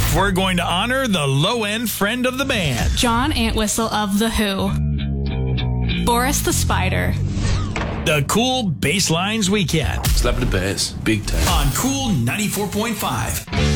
we're going to honor the low-end friend of the band. John Entwistle of The Who. Boris the Spider. The Cool Basslines Weekend. Slap the bass, big time. On Cool 94.5.